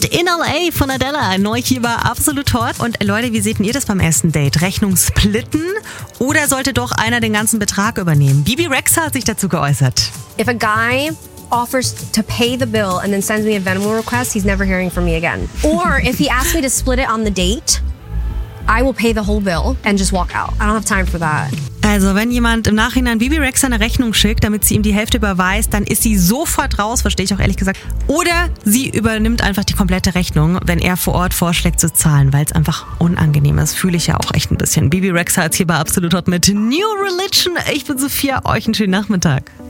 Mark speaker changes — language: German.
Speaker 1: in LA von Adele. Neu hier war Absolut Hot. Und Leute, wie seht ihr das beim ersten Date? Rechnung splitten oder sollte doch einer den ganzen Betrag übernehmen? Bibi Rexha hat sich dazu geäußert.
Speaker 2: If a guy offers to pay the bill and then sends me a Venmo request, he's never hearing from me again. Or if he asks me to split it on the date, I will pay the whole bill and just walk out. I don't have time for that.
Speaker 1: Also wenn jemand im Nachhinein Bibi Rexha eine Rechnung schickt, damit sie ihm die Hälfte überweist, dann ist sie sofort raus, verstehe ich auch ehrlich gesagt. Oder sie übernimmt einfach die komplette Rechnung, wenn er vor Ort vorschlägt zu zahlen, weil es einfach unangenehm ist. Fühle ich ja auch echt ein bisschen. Bibi Rexha jetzt hier bei Absolut Hot mit New Religion. Ich bin Sophia, euch einen schönen Nachmittag.